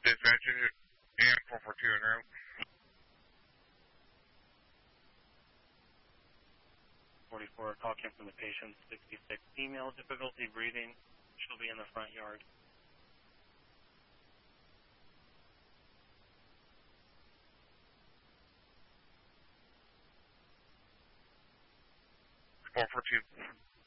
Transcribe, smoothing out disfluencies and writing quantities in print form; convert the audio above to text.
Dispatcher and 442 en route. 44, call came from the patient, 66, female, difficulty breathing. She'll be in the front yard. Four four two.